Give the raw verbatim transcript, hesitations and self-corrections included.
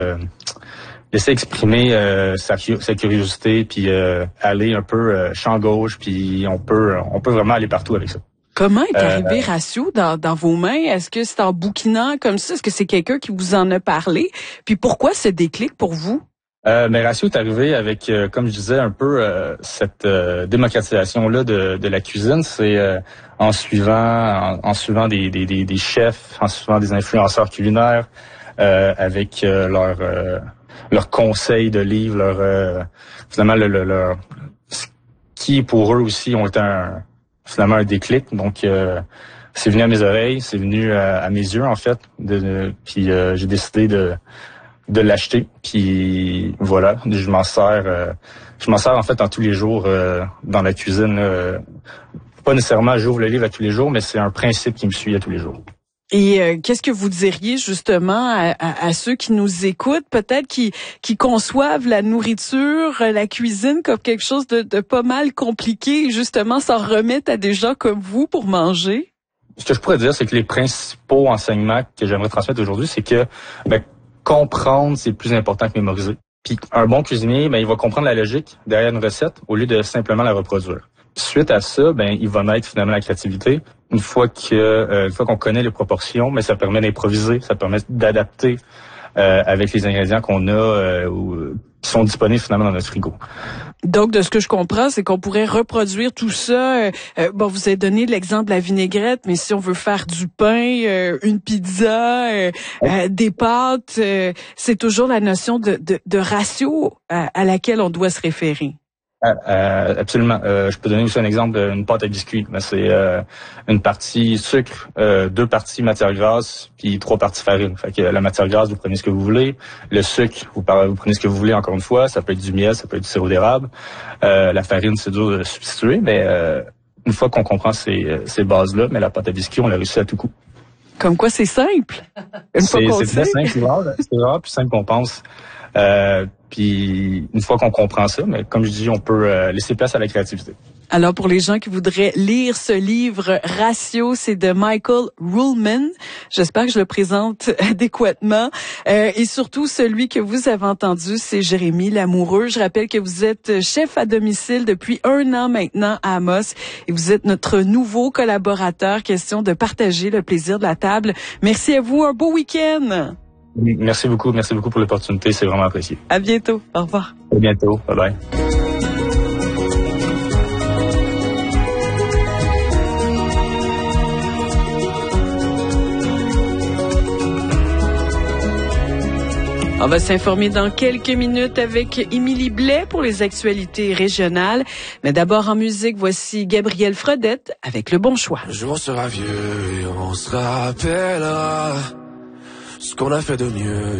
Euh, laisser exprimer euh, sa, sa curiosité, puis euh, aller un peu euh, champ gauche, puis on peut on peut vraiment aller partout avec ça. Comment est arrivé euh, Ratio dans, dans vos mains? Est-ce que c'est en bouquinant comme ça? Est-ce que c'est quelqu'un qui vous en a parlé? Puis pourquoi ce déclic pour vous? Euh, mais Ratio est arrivé avec, euh, comme je disais, un peu euh, cette euh, démocratisation-là de, de la cuisine. C'est euh, en suivant en, en suivant des, des, des, des chefs, en suivant des influenceurs culinaires, euh, avec euh, leur euh, leurs conseils de livres, leur euh, finalement le, le, leur qui pour eux aussi ont été un, finalement un déclic. Donc euh, c'est venu à mes oreilles, c'est venu à, à mes yeux en fait. De, de, puis euh, j'ai décidé de de l'acheter, puis voilà, je m'en sers, euh, je m'en sers en fait en tous les jours euh, dans la cuisine. Euh, pas nécessairement j'ouvre le livre à tous les jours, mais c'est un principe qui me suit à tous les jours. Et euh, qu'est-ce que vous diriez justement à, à, à ceux qui nous écoutent, peut-être qui qui conçoivent la nourriture, la cuisine comme quelque chose de, de pas mal compliqué, et justement s'en remettent à des gens comme vous pour manger? Ce que je pourrais dire, c'est que les principaux enseignements que j'aimerais transmettre aujourd'hui, c'est que ben, comprendre, c'est plus important que mémoriser. Puis un bon cuisinier, ben, il va comprendre la logique derrière une recette au lieu de simplement la reproduire. Suite à ça, ben, il va naître finalement la créativité. Une fois que, euh, une fois qu'on connaît les proportions, mais ben, ça permet d'improviser, ça permet d'adapter euh, avec les ingrédients qu'on a euh, ou qui sont disponibles finalement dans notre frigo. Donc, de ce que je comprends, c'est qu'on pourrait reproduire tout ça. Euh, euh, bon, vous avez donné l'exemple de la vinaigrette, mais si on veut faire du pain, euh, une pizza, euh, euh, des pâtes, euh, c'est toujours la notion de, de, de ratio à, à laquelle on doit se référer. Euh, absolument. Euh, je peux donner aussi un exemple d'une pâte à biscuits. Ben, c'est euh, une partie sucre, euh, deux parties matière grasse, puis trois parties farine. Fait que la matière grasse, vous prenez ce que vous voulez. Le sucre, vous, parlez, vous prenez ce que vous voulez encore une fois. Ça peut être du miel, ça peut être du sirop d'érable. Euh, la farine, c'est dur de substituer, mais euh, une fois qu'on comprend ces, ces bases-là, mais la pâte à biscuits, on l'a réussi à tout coup. Comme quoi, c'est simple. Une c'est fois qu'on c'est très simple, c'est vraiment, c'est vraiment plus simple qu'on pense. Euh, puis une fois qu'on comprend ça, mais comme je dis, on peut euh, laisser place à la créativité. Alors, pour les gens qui voudraient lire ce livre Ratio, c'est de Michael Ruhlman. J'espère que je le présente adéquatement. Euh, et surtout, celui que vous avez entendu, c'est Jérémy Lamoureux. Je rappelle que vous êtes chef à domicile depuis un an maintenant à Amos et vous êtes notre nouveau collaborateur. Question de partager le plaisir de la table. Merci à vous. Un beau week-end. Merci beaucoup. Merci beaucoup pour l'opportunité. C'est vraiment apprécié. À bientôt. Au revoir. À bientôt. Bye bye. On va s'informer dans quelques minutes avec Émilie Blais pour les actualités régionales. Mais d'abord en musique, voici Gabriel Fredette avec Le Bon Choix. Un jour on sera vieux et on se rappellera ce qu'on a fait de mieux.